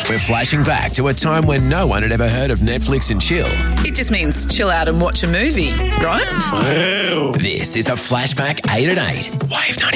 We're flashing back to a time when no one had ever heard of Netflix and chill. It just means chill out and watch a movie, right? This is a Flashback 8 at 8. Wave 90.